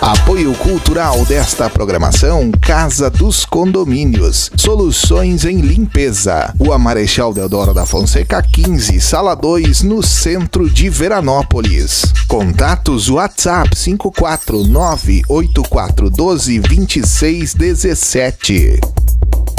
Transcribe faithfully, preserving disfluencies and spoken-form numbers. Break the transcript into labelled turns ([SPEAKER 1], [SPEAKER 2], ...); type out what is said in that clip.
[SPEAKER 1] Apoio cultural desta programação, Casa dos Condomínios. Soluções em limpeza. Rua Marechal Deodoro da Fonseca quinze, Sala dois, no centro de Veranópolis. Contatos WhatsApp cinco quatro nove oito quatro um dois dois seis um sete.